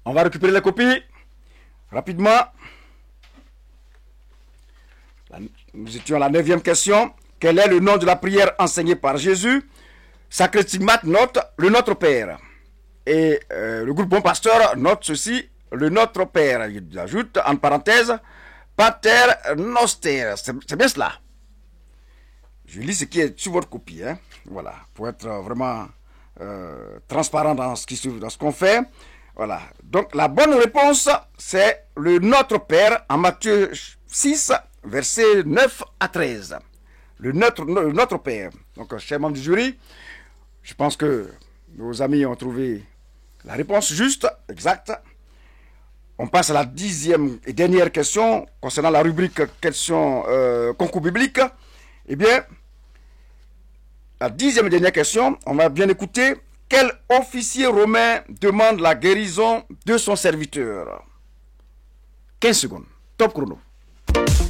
On va récupérer les copies rapidement. Nous étions à la 9e question. Quel est le nom de la prière enseignée par Jésus? Sacré Stigmate note le Notre Père. Et le groupe Bon Pasteur note ceci, le Notre Père. Il ajoute en parenthèse, Pater Noster. C'est bien cela. Je lis ce qui est sur votre copie. Hein. Voilà, pour être vraiment transparent dans ce qu'on fait. Voilà. Donc la bonne réponse, c'est le Notre Père en Matthieu 6, versets 9 à 13. Le Notre Père. Donc, chers membres du jury, je pense que nos amis ont trouvé la réponse juste, exacte. On passe à la 10e et dernière question concernant la rubrique question concours biblique. Eh bien, la 10e et dernière question, on va bien écouter. Quel officier romain demande la guérison de son serviteur? 15 secondes. Top chrono.